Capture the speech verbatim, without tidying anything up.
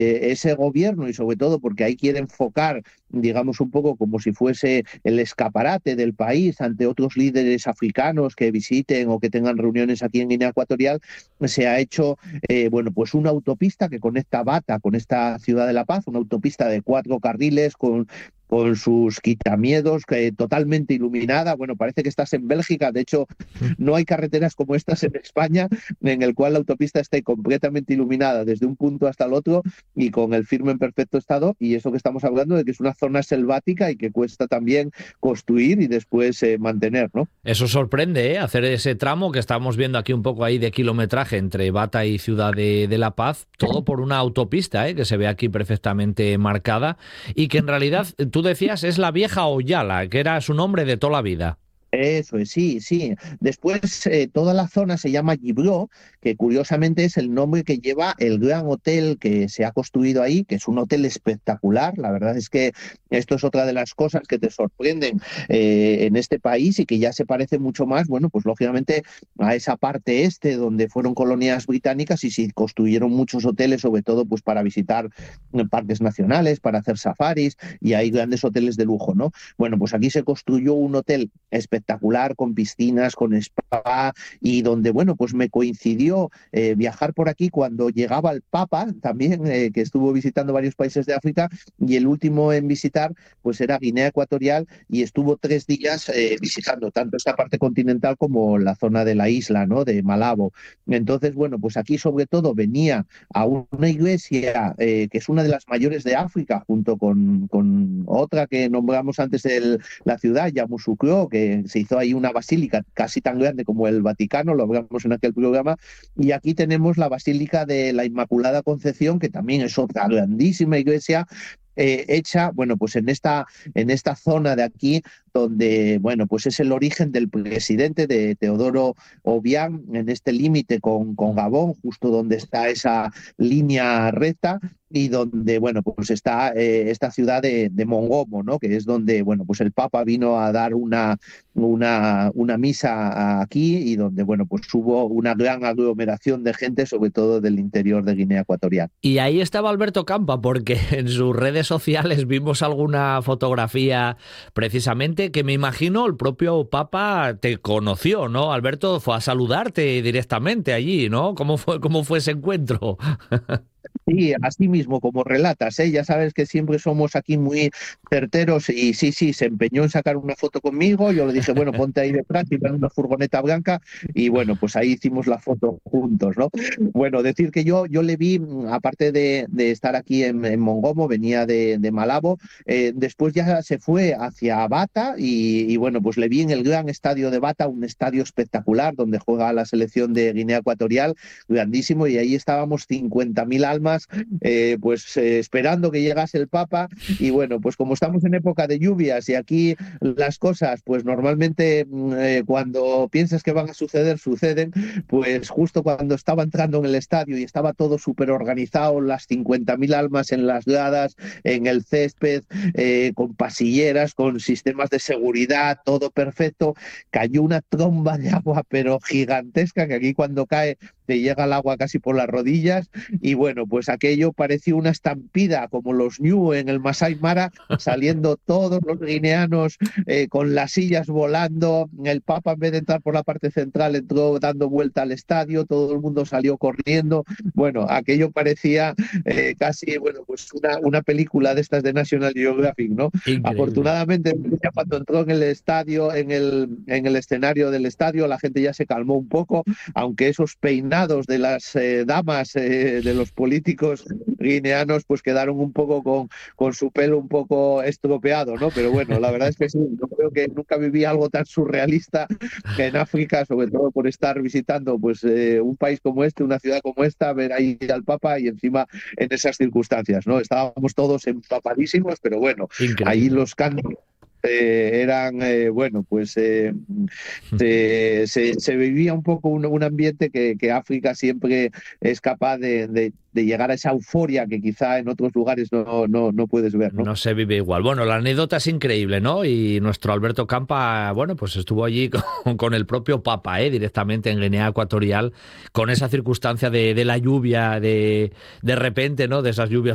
ese gobierno y sobre todo porque ahí quiere enfocar, digamos, un poco como si fuese el escaparate del país ante otros líderes africanos que visiten o que tengan reuniones aquí en Guinea Ecuatorial, se ha hecho, eh, bueno, pues una autopista que conecta Bata con esta ciudad de La Paz, una autopista de cuatro carriles con con sus quitamiedos, que, totalmente iluminada. Bueno, parece que estás en Bélgica. De hecho, no hay carreteras como estas en España, en el cual la autopista esté completamente iluminada desde un punto hasta el otro y con el firme en perfecto estado. Y eso que estamos hablando de que es una zona selvática y que cuesta también construir y después eh, mantener, ¿no? Eso sorprende, ¿eh? Hacer ese tramo que estamos viendo aquí un poco ahí de kilometraje entre Bata y Ciudad de, de La Paz, todo por una autopista, ¿eh? Que se ve aquí perfectamente marcada y que en realidad, tú decías, es la vieja Oyala, que era su nombre de toda la vida. Eso es, sí, sí. Después, eh, toda la zona se llama Gibró, que curiosamente es el nombre que lleva el gran hotel que se ha construido ahí, que es un hotel espectacular. La verdad es que esto es otra de las cosas que te sorprenden eh, en este país y que ya se parece mucho más, bueno, pues lógicamente a esa parte este donde fueron colonias británicas y se construyeron muchos hoteles, sobre todo pues para visitar eh, parques nacionales, para hacer safaris, y hay grandes hoteles de lujo, ¿no? Bueno, pues aquí se construyó un hotel espectacular, con piscinas, con spa, y donde, bueno, pues me coincidió eh, viajar por aquí cuando llegaba el Papa, también, eh, que estuvo visitando varios países de África, y el último en visitar, pues era Guinea Ecuatorial, y estuvo tres días eh, visitando tanto esta parte continental como la zona de la isla, ¿no?, de Malabo. Entonces, bueno, pues aquí sobre todo venía a una iglesia eh, que es una de las mayores de África, junto con, con otra que nombramos antes de la ciudad, Yamoussoukro, que se hizo ahí una basílica casi tan grande como el Vaticano, lo hablamos en aquel programa, y aquí tenemos la Basílica de la Inmaculada Concepción, que también es otra grandísima iglesia, eh, hecha, bueno, pues en esta, en esta zona de aquí, donde, bueno, pues es el origen del presidente de Teodoro Obiang, en este límite con, con Gabón, justo donde está esa línea recta, y donde, bueno, pues está eh, esta ciudad de, de Mongomo, ¿no?, que es donde, bueno, pues el Papa vino a dar una, una, una misa aquí, y donde, bueno, pues hubo una gran aglomeración de gente, sobre todo del interior de Guinea Ecuatorial. Y ahí estaba Alberto Campa, porque en sus redes sociales vimos alguna fotografía precisamente que me imagino el propio Papa te conoció, ¿no? Alberto fue a saludarte directamente allí, ¿no? ¿Cómo fue, cómo fue ese encuentro? Sí, así mismo como relatas, ¿eh? Ya sabes que siempre somos aquí muy certeros, y sí, sí, se empeñó en sacar una foto conmigo. Yo le dije, bueno, ponte ahí detrás, y en una furgoneta blanca, y bueno, pues ahí hicimos la foto juntos, ¿no? Bueno, decir que yo, yo le vi, mm, aparte de, de estar aquí en, en Mongomo, venía de, de Malabo, eh, después ya se fue hacia Bata, y, y bueno, pues le vi en el gran estadio de Bata, un estadio espectacular donde juega la selección de Guinea Ecuatorial, grandísimo, y ahí estábamos cincuenta mil almas, eh, pues eh, esperando que llegase el Papa. Y bueno, pues como estamos en época de lluvias y aquí las cosas, pues normalmente mm, eh, cuando piensas que van a suceder, suceden, pues justo cuando estaba entrando en el estadio y estaba todo súper organizado, las cincuenta mil almas en las gradas, en el césped, eh, con pasilleras, con sistemas de seguridad, todo perfecto, cayó una tromba de agua, pero gigantesca, que aquí cuando cae te llega el agua casi por las rodillas. Y bueno, pues aquello parecía una estampida, como los Ñu en el Masai Mara, saliendo todos los guineanos eh, con las sillas volando. El Papa, en vez de entrar por la parte central, entró dando vuelta al estadio, todo el mundo salió corriendo. Bueno, aquello parecía eh, casi, bueno, pues una, una película de estas de National Geographic, ¿no? Increíble. Afortunadamente, ya cuando entró en el estadio, en el, en el escenario del estadio, la gente ya se calmó un poco, aunque esos peinados de las eh, damas, eh, de los políticos guineanos, pues quedaron un poco con, con su pelo un poco estropeado, ¿no? Pero bueno, la verdad es que sí, yo creo que nunca viví algo tan surrealista en África, sobre todo por estar visitando pues eh, un país como este, una ciudad como esta, ver ahí al Papa y encima en esas circunstancias, ¿no? Estábamos todos empapadísimos, pero bueno, ahí Increíble. los cantos eh, eran, eh, bueno, pues eh, se, se, se, vivía un poco un, un ambiente que, que, África siempre es capaz de, de, de, llegar a esa euforia que quizá en otros lugares no, no, no puedes ver, ¿no? No se vive igual. Bueno, la anécdota es increíble, ¿no? Y nuestro Alberto Campa, bueno, pues estuvo allí con, con el propio Papa, ¿eh? Directamente en Guinea Ecuatorial, con esa circunstancia de, de la lluvia, de, de repente, ¿no? De esas lluvias